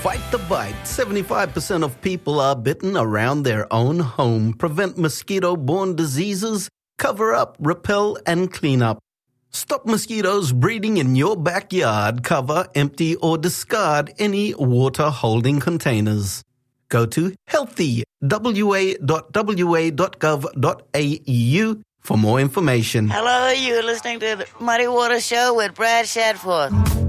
Fight the bite. 75% of people are bitten around their own home. Prevent mosquito-borne diseases. Cover up, repel, and clean up. Stop mosquitoes breeding in your backyard. Cover, empty, or discard any water-holding containers. Go to healthywa.wa.gov.au for more information. Hello, you're listening to the Muddy Water Show with Brad Shadforth.